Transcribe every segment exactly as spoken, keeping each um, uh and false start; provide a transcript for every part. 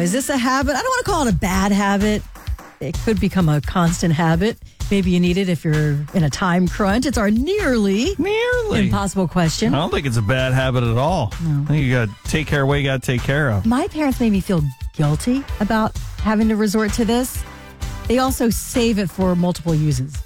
is this a habit? I don't want to call it a bad habit. It could become a constant habit. Maybe you need it if you're in a time crunch. It's our nearly, nearly impossible question. I don't think it's a bad habit at all. No. I think you got to take care of what you got to take care of. My parents made me feel guilty about having to resort to this. They also save it for multiple uses.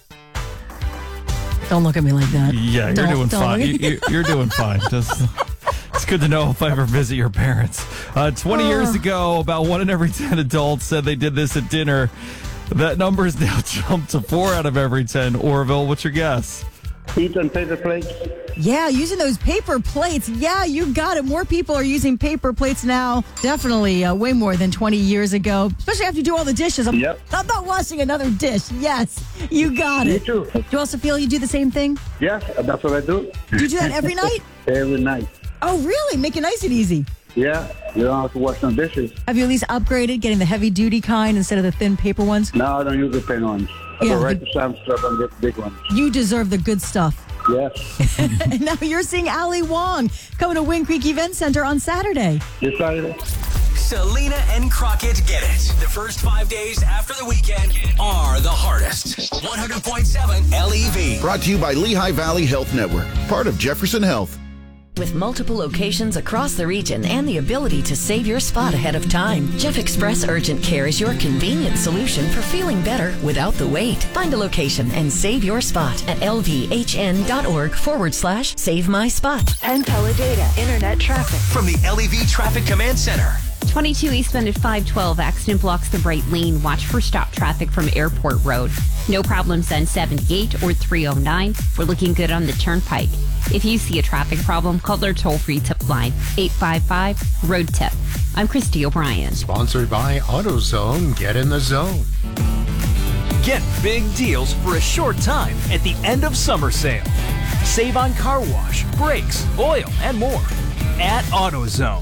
Don't look at me like that. Yeah, you're don't, doing don't fine. You, you're doing fine. Just, it's good to know if I ever visit your parents. Uh, twenty uh. years ago, about one in every ten adults said they did this at dinner. That number has now jumped to four out of every ten. Orville, what's your guess? Eat on paper plates. Yeah, using those paper plates. Yeah, you got it. More people are using paper plates now. Definitely uh, way more than twenty years ago. Especially after you do all the dishes. I'm, yep. I'm not washing another dish. Yes, you got it. Me too. Do you also feel you do the same thing? Yes, that's what I do. Do you do that every night? Every night. Oh, really? Make it nice and easy. Yeah, you don't have to wash no dishes. Have you at least upgraded, getting the heavy-duty kind instead of the thin paper ones? No, I don't use the thin ones. I yeah, go right the, to Sam's Club and get the big ones. You deserve the good stuff. Yes. And now you're seeing Ali Wong coming to Wind Creek Event Center on Saturday. This Saturday. Selena and Crockett get it. The first five days after the weekend are the hardest. one hundred point seven L E V. Brought to you by Lehigh Valley Health Network, part of Jefferson Health. With multiple locations across the region and the ability to save your spot ahead of time, Jeff Express Urgent Care is your convenient solution for feeling better without the wait. Find a location and save your spot at lvhn.org forward slash save my spot. And Teledata Internet Traffic. From the L E V Traffic Command Center. twenty-two eastbound at five twelve. Accident blocks the right lane. Watch for stop traffic from Airport Road. No problems on seventy-eight or three oh nine. We're looking good on the Turnpike. If you see a traffic problem, call their toll-free tip line, eight five five, road tip. I'm Christy O'Brien. Sponsored by AutoZone. Get in the zone. Get big deals for a short time at the end of summer sale. Save on car wash, brakes, oil, and more at AutoZone.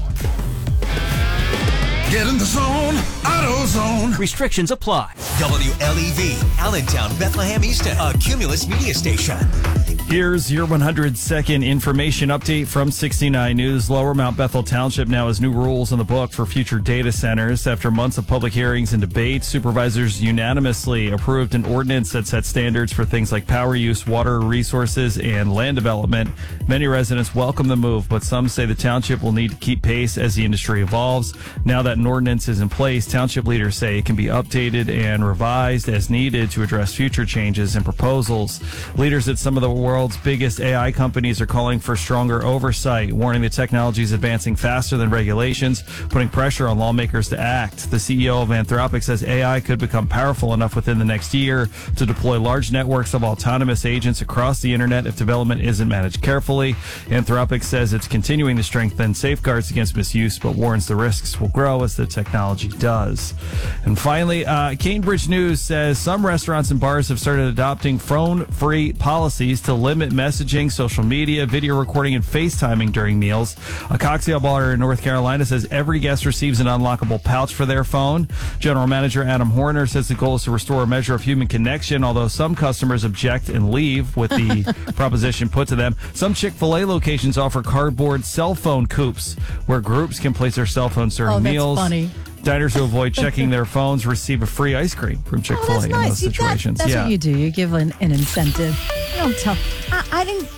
Get in the zone, AutoZone. Restrictions apply. W L E V, Allentown, Bethlehem Easton, a Cumulus media station. Here's your one hundred second information update from sixty-nine News. Lower Mount Bethel Township now has new rules in the book for future data centers. After months of public hearings and debate, supervisors unanimously approved an ordinance that sets standards for things like power use, water resources, and land development. Many residents welcome the move, but some say the township will need to keep pace as the industry evolves. Now that an ordinance is in place, township leaders say it can be updated and revised as needed to address future changes and proposals. Leaders at some of the world's biggest A I companies are calling for stronger oversight, warning the technology is advancing faster than regulations, putting pressure on lawmakers to act. The C E O of Anthropic says A I could become powerful enough within the next year to deploy large networks of autonomous agents across the internet if development isn't managed carefully. Anthropic says it's continuing to strengthen safeguards against misuse, but warns the risks will grow as the technology does. And finally, uh, Cambridge News says some restaurants and bars have started adopting phone-free policies to limit messaging, social media, video recording, and FaceTiming during meals. A cocktail bar in North Carolina says every guest receives an unlockable pouch for their phone. General Manager Adam Horner says the goal is to restore a measure of human connection, although some customers object and leave with the proposition put to them. Some Chick-fil-A locations offer cardboard cell phone coops where groups can place their cell phones during oh, meals. That's funny. Diners who avoid checking their phones receive a free ice cream from Chick-fil-A oh, that's in nice. those You situations. Got, that's yeah. what you do. You give an, an incentive. You don't tell. I, I didn't.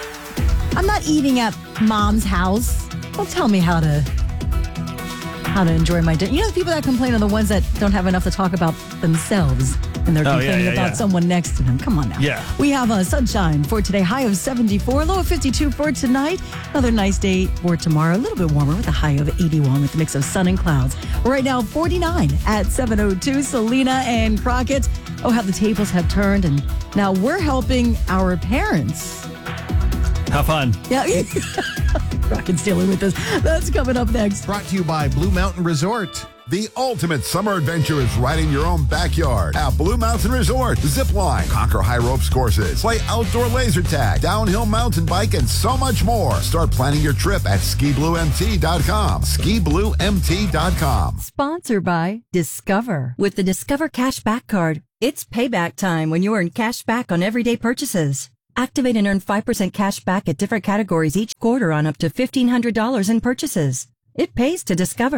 I'm not eating at mom's house. Don't tell me how to how to enjoy my dinner. You know the people that complain are the ones that don't have enough to talk about themselves, and they're oh, complaining yeah, yeah, about yeah. someone next to them. Come on now. Yeah. We have a uh, sunshine for today, high of seventy-four, low of fifty-two for tonight. Another nice day for tomorrow, a little bit warmer with a high of eighty-one with a mix of sun and clouds. Right now, forty-nine at seven oh two. Selena and Crockett. Oh, how the tables have turned, and now we're helping our parents. Have fun. Yeah. Crockett's dealing with this. That's coming up next. Brought to you by Blue Mountain Resort. The ultimate summer adventure is right in your own backyard at Blue Mountain Resort. Zip line, conquer high ropes courses, play outdoor laser tag, downhill mountain bike, and so much more. Start planning your trip at ski blue m t dot com. ski blue m t dot com. Sponsored by Discover. With the Discover Cashback Card, it's payback time when you earn cash back on everyday purchases. Activate and earn five percent cash back at different categories each quarter on up to fifteen hundred dollars in purchases. It pays to Discover.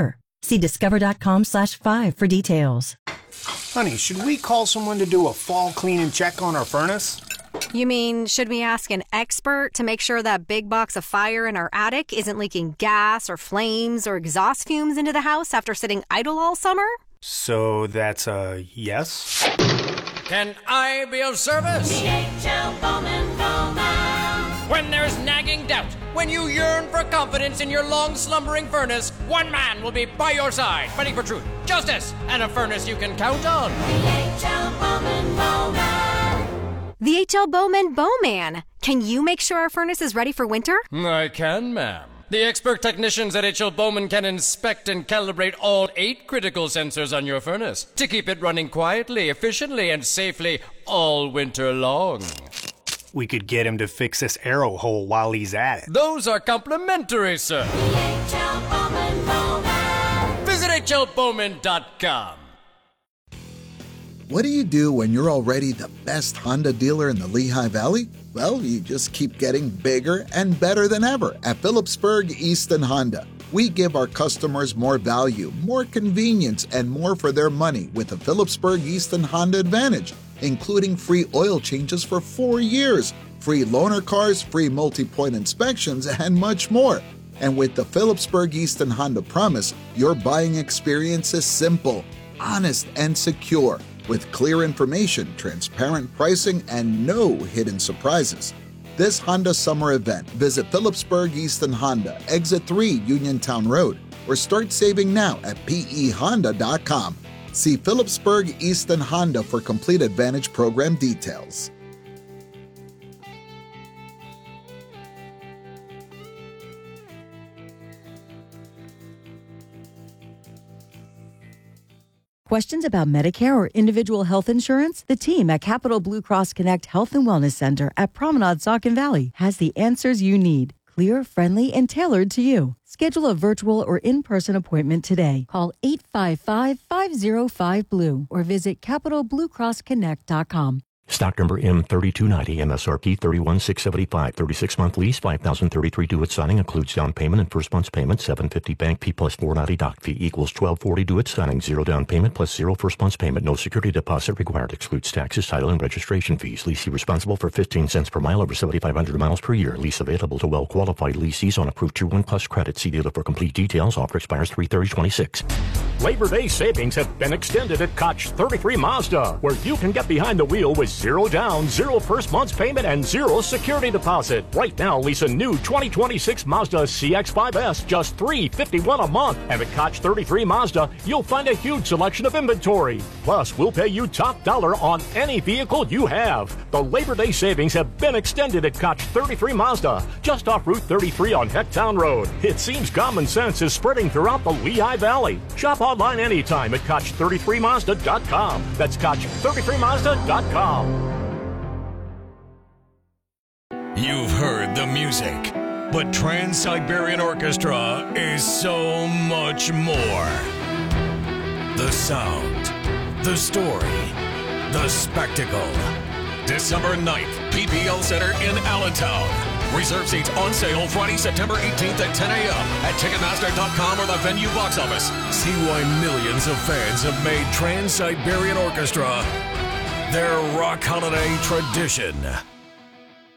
See discover.com slash five for details. Honey, should we call someone to do a fall clean and check on our furnace? You mean, should we ask an expert to make sure that big box of fire in our attic isn't leaking gas or flames or exhaust fumes into the house after sitting idle all summer? So that's a yes? Can I be of service? D H L Bowman Bowman. When there's nagging doubt, when you yearn for confidence in your long slumbering furnace, one man will be by your side, fighting for truth, justice, and a furnace you can count on. D H L Bowman Bowman. The H L Bowman Bowman. Can you make sure our furnace is ready for winter? I can, ma'am. The expert technicians at H L Bowman can inspect and calibrate all eight critical sensors on your furnace to keep it running quietly, efficiently, and safely all winter long. We could get him to fix this arrow hole while he's at it. Those are complimentary, sir. H L Bowman Bowman. Visit H L Bowman dot com. What do you do when you're already the best Honda dealer in the Lehigh Valley? Well, you just keep getting bigger and better than ever at Phillipsburg Easton Honda. We give our customers more value, more convenience, and more for their money with the Phillipsburg Easton Honda Advantage, including free oil changes for four years, free loaner cars, free multi-point inspections, and much more. And with the Phillipsburg Easton Honda Promise, your buying experience is simple, honest, and secure, with clear information, transparent pricing, and no hidden surprises. This Honda summer event, visit Phillipsburg Easton Honda, Exit three Uniontown Road, or start saving now at P E honda dot com. See Phillipsburg Easton Honda for complete Advantage program details. Questions about Medicare or individual health insurance? The team at Capital Blue Cross Connect Health and Wellness Center at Promenade Saucon Valley has the answers you need. Clear, friendly, and tailored to you. Schedule a virtual or in-person appointment today. Call eight five five, five oh five, B L U E or visit capital blue cross connect dot com. Stock number M thirty-two ninety, M S R P thirty-one thousand six hundred seventy-five, thirty-six month lease, five thousand thirty-three due at signing, includes down payment and first month's payment, seven hundred fifty bank fee plus four hundred ninety doc fee equals twelve forty due at signing, zero down payment plus zero first month's payment, no security deposit required, excludes taxes, title, and registration fees. Leasee responsible for fifteen cents per mile over seventy-five hundred miles per year. Lease available to well-qualified leasees on approved Tier one Plus credit. See dealer for complete details. Offer expires three thirty twenty-six. Labor Day savings have been extended at Koch thirty-three Mazda, where you can get behind the wheel with zero down, zero first month's payment, and zero security deposit. Right now, lease a new twenty twenty-six Mazda C X five S, just three hundred fifty-one dollars a month. And at Koch thirty-three Mazda, you'll find a huge selection of inventory. Plus, we'll pay you top dollar on any vehicle you have. The Labor Day savings have been extended at Koch thirty-three Mazda, just off Route thirty-three on Hecktown Road. It seems common sense is spreading throughout the Lehigh Valley. Shop online anytime at Koch thirty-three Mazda dot com. That's Koch thirty-three Mazda dot com. You've heard the music, but Trans-Siberian Orchestra is so much more. The sound, the story, the spectacle. December ninth, P P L Center in Allentown. Reserve seats on sale Friday, September eighteenth at ten a.m. at Ticketmaster dot com or the venue box office. See why millions of fans have made Trans-Siberian Orchestra their rock holiday tradition.